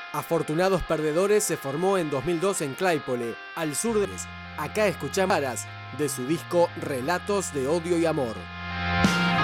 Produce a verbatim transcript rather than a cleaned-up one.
Afortunados Perdedores se formó en dos mil dos en Claypole, al sur de... Acá escuchamos de su disco Relatos de Odio y Amor.